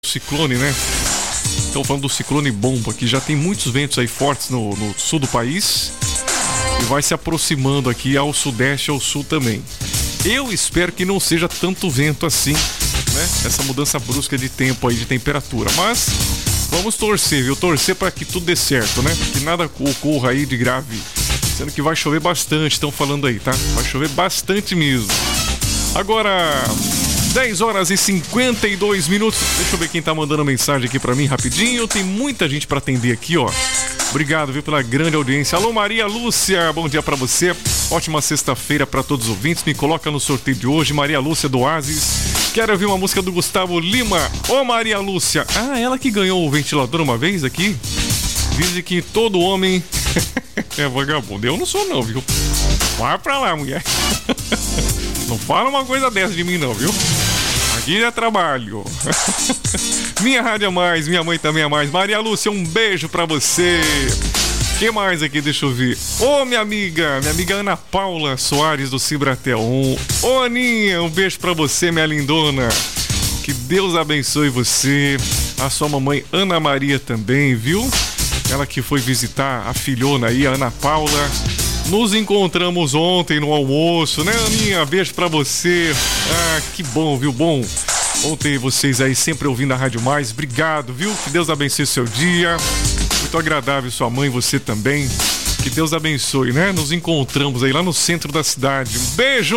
Ciclone, né? Estão falando do ciclone bomba, que já tem muitos ventos aí fortes no sul do país e vai se aproximando aqui ao sudeste e ao sul também. Eu espero que não seja tanto vento assim, né? Essa mudança brusca de tempo aí, de temperatura. Mas vamos torcer, viu? Torcer para que tudo dê certo, né? Que nada ocorra aí de grave. Sendo que vai chover bastante, estão falando aí, tá? Vai chover bastante mesmo. Agora, 10 horas e 52 minutos. Deixa eu ver quem tá mandando mensagem aqui pra mim rapidinho. Tem muita gente pra atender aqui, ó. Obrigado, viu, pela grande audiência. Alô, Maria Lúcia, bom dia pra você. Ótima sexta-feira pra todos os ouvintes. Me coloca no sorteio de hoje. Maria Lúcia do Oasis. Quero ouvir uma música do Gustavo Lima. Ô, Maria Lúcia. Ah, ela que ganhou o ventilador uma vez aqui. Diz que todo homem é vagabundo. Eu não sou não, viu? Vai pra lá, mulher. Não fala uma coisa dessa de mim não, viu? Aqui é trabalho. Minha rádio é mais, minha mãe também é mais. Maria Lúcia, um beijo pra você. Que mais aqui? Deixa eu ver. Ô, minha amiga Ana Paula Soares do Cibratel. Ô, Aninha, um beijo pra você, minha lindona. Que Deus abençoe você. A sua mamãe Ana Maria também, viu? Ela que foi visitar a filhona aí, a Ana Paula. Nos encontramos ontem no almoço, né, Aninha? Beijo pra você. Ah, que bom, viu? Bom ter vocês aí sempre ouvindo a Rádio Mais. Obrigado, viu? Que Deus abençoe seu dia. Muito agradável sua mãe, você também. Que Deus abençoe, né? Nos encontramos aí lá no centro da cidade. Um beijo!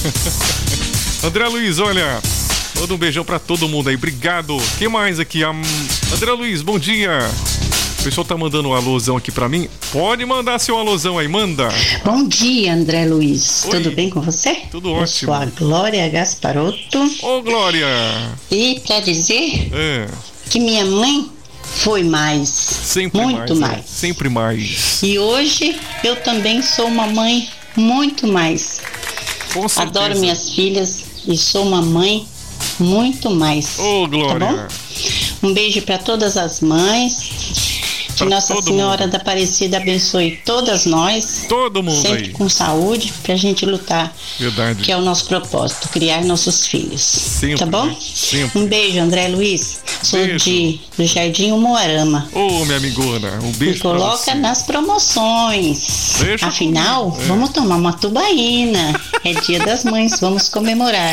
André Luiz, olha, manda um beijão pra todo mundo aí. Obrigado. Quem mais aqui? André Luiz, bom dia. O pessoal tá mandando um alôzão aqui pra mim. Pode mandar seu alôzão aí, manda. Bom dia, André Luiz. Oi. Tudo bem com você? Tudo ótimo. Eu sou a Glória Gasparotto. Ô, Glória. E pra dizer que minha mãe foi mais. Sempre muito mais. Sempre mais. E hoje eu também sou uma mãe muito mais. Com certeza. Adoro minhas filhas e sou uma mãe muito mais. Ô, Glória. Tá bom? Um beijo pra todas as mães. Que Nossa Senhora da Aparecida abençoe todas nós. Todo mundo sempre aí. Com saúde, pra gente lutar. Verdade. Que é o nosso propósito, criar nossos filhos. Sempre, tá bom? Sempre. Um beijo, André Luiz. Sou do Jardim Umuarama. Ô, minha amigona, um beijo. Me coloca nas promoções. Deixa Afinal, vamos tomar uma tubaína. É Dia das Mães, vamos comemorar.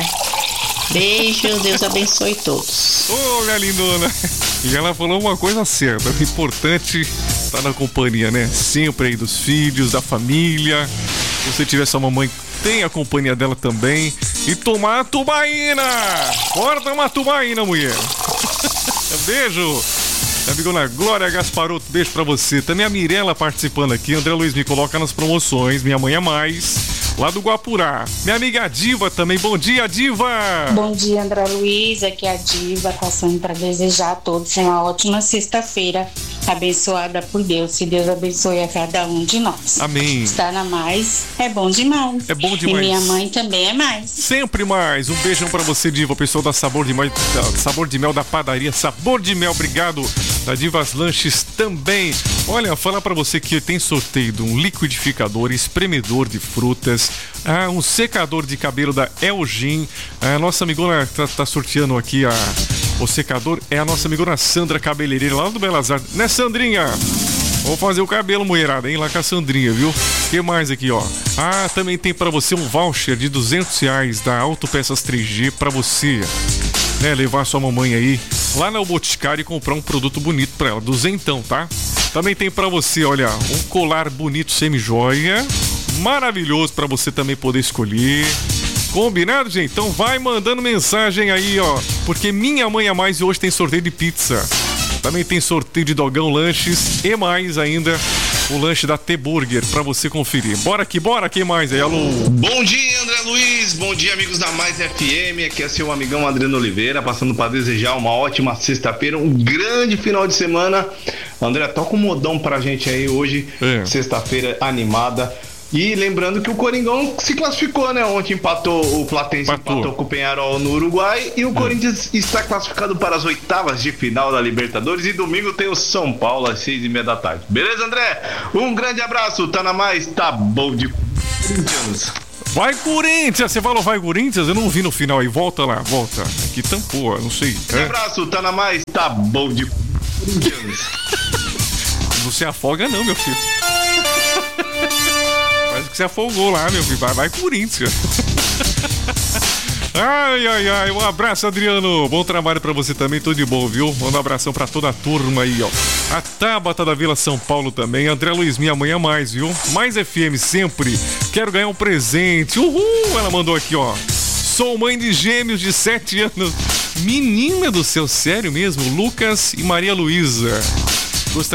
Beijo, Deus abençoe todos. Ô, minha lindona. E ela falou uma coisa certa. O importante estar na companhia, né? Sempre aí dos filhos, da família. Se você tiver sua mamãe, tem a companhia dela também. E tomar a tubaína. Corta uma tubaína, mulher. Beijo. Minha amigona Glória Gasparotto, beijo pra você. Também a Mirella participando aqui. André Luiz, me coloca nas promoções. Minha mãe é mais. Lá do Guapurá. Minha amiga Diva também. Bom dia, Diva! Bom dia, André Luiz. Aqui é a Diva, passando para desejar a todos uma ótima sexta-feira, abençoada por Deus. Que Deus abençoe a cada um de nós. Amém. Estar na Mais é bom demais. É bom demais. E minha mãe também é mais. Sempre mais. Um beijão pra você, Diva. O pessoal da Sabor de Mel da padaria Sabor de Mel. Obrigado. Da Divas Lanches também. Olha, falar pra você que tem sorteio de um liquidificador, espremedor de frutas, um secador de cabelo da Elgin. A nossa amigona tá sorteando aqui o secador. É a nossa amigona Sandra Cabeleireira, lá do Belas Artes. Né, Sandrinha? Vou fazer o cabelo, mulherada, hein? Lá com a Sandrinha, viu? O que mais aqui, ó? Também tem pra você um voucher de R$200 da Autopeças 3G pra você, né, levar sua mamãe aí lá na Boticário e comprar um produto bonito pra ela. Duzentão, tá? Também tem pra você, olha, um colar bonito semi-joia. Maravilhoso pra você também poder escolher. Combinado, gente? Então vai mandando mensagem aí, ó. Porque minha mãe é mais e hoje tem sorteio de pizza. Também tem sorteio de Dogão Lanches e mais ainda o lanche da T-Burger pra você conferir. Bora quem mais aí? Alô? Bom dia, André Luiz. Bom dia, amigos da Mais FM. Aqui é seu amigão Adriano Oliveira, passando para desejar uma ótima sexta-feira, um grande final de semana. André, toca um modão pra gente aí hoje, sexta-feira animada. E lembrando que o Coringão se classificou, né? Ontem o Platense empatou com o Peñarol no Uruguai e o Corinthians está classificado para as oitavas de final da Libertadores e domingo tem o São Paulo às 6:30 da tarde. Beleza, André? Um grande abraço, tá na Mais, tá bom de Corinthians. Vai, Corinthians! Você falou vai, Corinthians? Eu não vi no final aí. Volta lá, volta. Aqui tampou, não sei. Um abraço, tá na mais? Tá bom de Corinthians. Não se afoga não, meu filho. Parece que você afogou lá, meu filho. Vai, Corinthians. Ai. Um abraço, Adriano. Bom trabalho pra você também, tudo de bom, viu? Manda um abração pra toda a turma aí, ó. A Tabata da Vila São Paulo também. André Luiz, minha mãe é mais, viu? Mais FM sempre. Quero ganhar um presente. Uhul! Ela mandou aqui, ó. Sou mãe de gêmeos de 7 anos. Menina do céu, sério mesmo? Lucas e Maria Luísa.